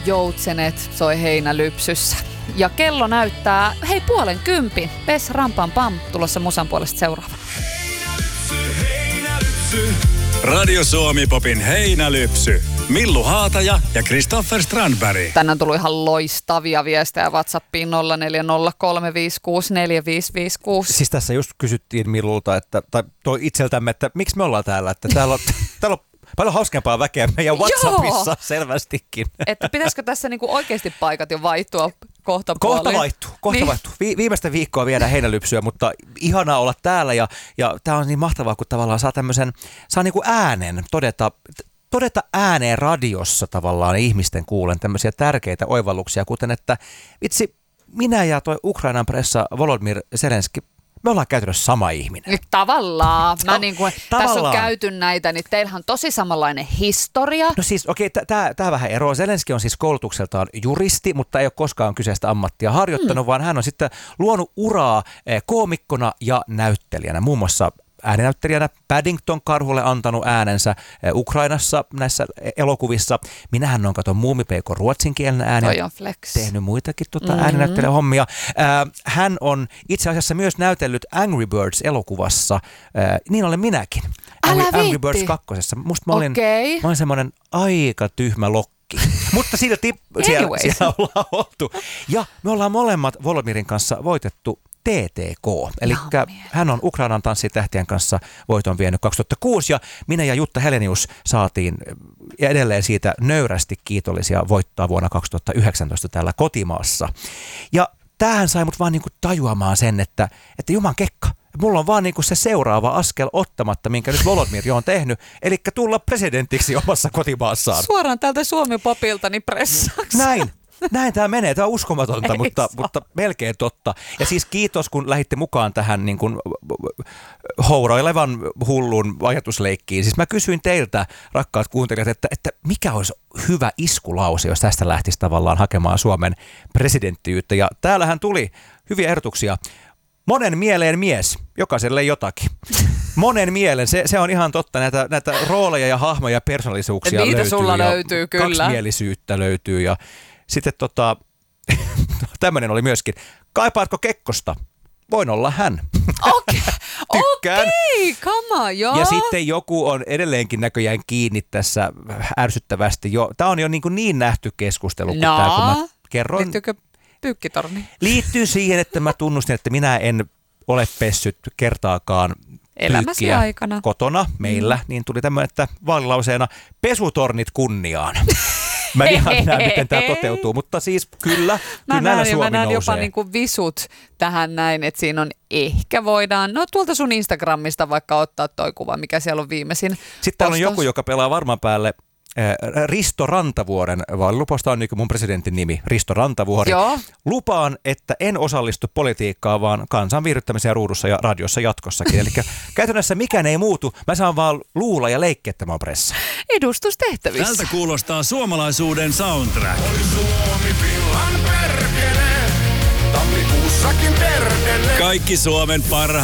Joutsenet soi heinälypsyssä. Ja kello näyttää, 9:30. Pes rampam pam, tulossa musan puolesta seuraava. Heinälypsy. Radio Suomi Popin heinälypsy. Millu Haataja ja Christopher Strandberg. Tänään tuli ihan loistavia viestejä WhatsAppiin 0403564556. Siis tässä just kysyttiin Millulta, tai toi itseltämme, että miksi me ollaan täällä, että täällä on paljon hauskempaa väkeä meidän WhatsAppissa selvästikin. Että pitäisikö tässä niinku oikeasti paikat jo vaihtua kohta vaihtuu. Viimeistä viikkoa viedään heinälypsyä, mutta ihanaa olla täällä ja tää on niin mahtavaa, kun tavallaan saa niinku äänen todeta ääneen radiossa tavallaan ihmisten kuulen tämmöisiä tärkeitä oivalluksia, kuten että vitsi, minä ja toi Ukrainan pressa Volodymyr Zelenski, me ollaan käytännössä sama ihminen. Tavallaan. Tässä on käyty näitä, niin teillähän on tosi samanlainen historia. No siis, tämä vähän eroa. Zelenski on siis koulutukseltaan juristi, mutta ei ole koskaan kyseistä ammattia harjoittanut, vaan hän on sitten luonut uraa koomikkona ja näyttelijänä. Muun muassa ääninäyttelijänä Paddington-karhulle antanut äänensä Ukrainassa näissä elokuvissa. Minähän on Muumipeikon ruotsinkielinen ääni. Toi on flex. Tehnyt muitakin ääninäyttelijähommia. Hän on itse asiassa myös näytellyt Angry Birds-elokuvassa. Niin olen minäkin. Angry Birds 2. Musta mä olin semmoinen aika tyhmä lokki. Mutta silti siellä ollaan oltu. Ja me ollaan molemmat Volodymyrin kanssa voitettu TTK, eli hän on Ukrainan tanssitähtien kanssa voiton vienyt 2006 ja minä ja Jutta Helenius saatiin edelleen siitä nöyrästi kiitollisia voittaa vuonna 2019 täällä kotimaassa. Ja tämähän sai mut vaan niinku tajuamaan sen, että juman kekka, mulla on vaan niinku se seuraava askel ottamatta, minkä nyt Volodymyr on tehnyt, eli tulla presidentiksi omassa kotimaassaan. Suoraan täältä Suomi-popilta niin pressaksi. Näin tämä menee. Tämä on uskomatonta, mutta melkein totta. Ja siis kiitos, kun lähditte mukaan tähän niin kuin houroilevan hullun ajatusleikkiin. Siis mä kysyin teiltä, rakkaat kuuntelijat, että mikä olisi hyvä iskulause, jos tästä lähtisi tavallaan hakemaan Suomen presidenttiyttä. Ja täällähän tuli hyviä ehdotuksia. Monen mieleen mies, jokaiselle jotakin. Monen mielen, se on ihan totta, näitä rooleja ja hahmoja ja persoonallisuuksia löytyy. Niitä sulla löytyy, kyllä. Kaksimielisyyttä löytyy ja sitten tämmöinen oli myöskin. Kaipaatko Kekkosta? Voin olla hän. Tykkään. Okei, come on, joo. Ja sitten joku on edelleenkin näköjään kiinni tässä ärsyttävästi. Tämä on jo niin nähty keskustelu, kun mä kerroin. Liittyykö pyykkitorni? Liittyy siihen, että mä tunnustin, että minä en ole pessyt kertaakaan pyykkiä aikana kotona meillä. Niin tuli tämmöinen, että vaalilauseena pesutornit kunniaan. Mä en ihan näe, miten tämä toteutuu, mutta siis kyllä näillä Suomi nousee. Mä näen jopa niinku visut tähän näin, että siinä on ehkä voidaan, tuolta sun Instagramista vaikka ottaa toi kuva, mikä siellä on viimeisin. Sitten täällä on joku, joka pelaa varmaan päälle Risto Rantavuoren vaaliluposta on niin kuin mun presidentin nimi, Risto Rantavuori. Joo. Lupaan, että en osallistu politiikkaan, vaan kansan viihdyttämiseen ruudussa ja radiossa jatkossakin. Eli käytännössä mikään ei muutu, mä saan vaan luulla ja leikkiä, että mä oon pressa. Edustustehtävissä. Tältä kuulostaa suomalaisuuden soundtrack. Oi Suomi pillan perkele, tammikuussakin perdelle. Kaikki Suomen parhaat